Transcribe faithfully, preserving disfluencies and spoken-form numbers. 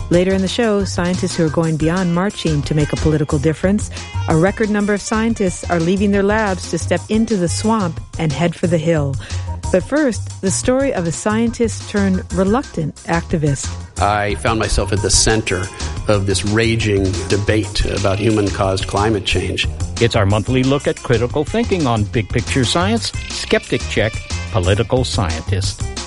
Later in the show, scientists who are going beyond marching to make a political difference. A record number of scientists are leaving their labs to step into the swamp and head for the hill. But first, the story of a scientist turned reluctant activist. I found myself at the center of this raging debate about human-caused climate change. It's our monthly look at critical thinking on big picture science. Skeptic Check, Political Scientist.